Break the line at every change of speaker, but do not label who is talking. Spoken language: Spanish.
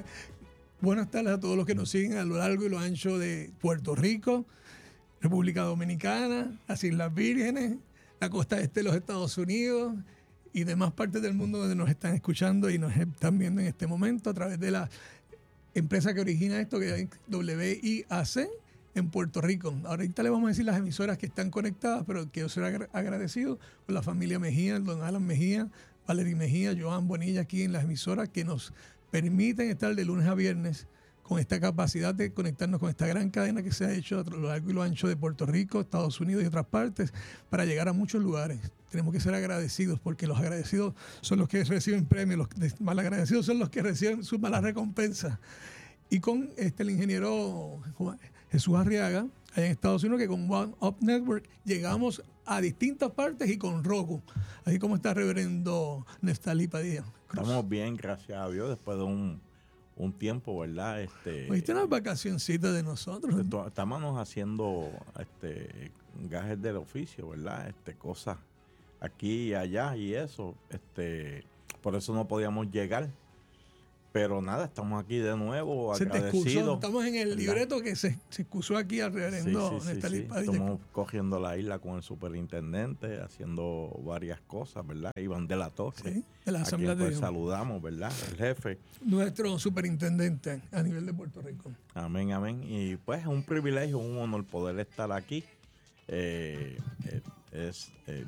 Buenas tardes a todos los que nos siguen a lo largo y lo ancho de Puerto Rico, República Dominicana, las Islas Vírgenes, la costa este de los Estados Unidos y demás partes del mundo donde nos están escuchando y nos están viendo en este momento a través de la empresa que origina esto, que es WIAC en Puerto Rico. Ahorita le vamos a decir las emisoras que están conectadas, pero quiero ser agradecido con la familia Mejía, el don Alan Mejía, Valerie Mejía, Joan Bonilla aquí en las emisoras que nos permiten estar de lunes a viernes con esta capacidad de conectarnos con esta gran cadena que se ha hecho a lo largo y lo ancho de Puerto Rico, Estados Unidos y otras partes para llegar a muchos lugares. Tenemos que ser agradecidos porque los agradecidos son los que reciben premios, los malagradecidos son los que reciben sus malas recompensas. Y con el ingeniero Jesús Arriaga, allá en Estados Unidos, que con One Up Network llegamos a distintas partes y con Roku. Así como está reverendo Neftalí Padilla.
Estamos bien, gracias a Dios, después de un tiempo, ¿verdad?
Oíste unas vacacioncitas de nosotros.
Estamos haciendo gajes del oficio, ¿verdad? Cosas aquí y allá y eso. Por eso no podíamos llegar. Pero nada, estamos aquí de nuevo, agradecidos.
Estamos en el libreto que se excusó aquí al reverendo Neftalí Padilla.
Estamos cogiendo la isla con el superintendente, haciendo varias cosas, ¿verdad? Iván de la Torre.
Sí, de la Asamblea de Dios.
Saludamos, ¿verdad? El jefe.
Nuestro superintendente a nivel de Puerto Rico.
Amén, amén. Y pues es un privilegio, un honor poder estar aquí.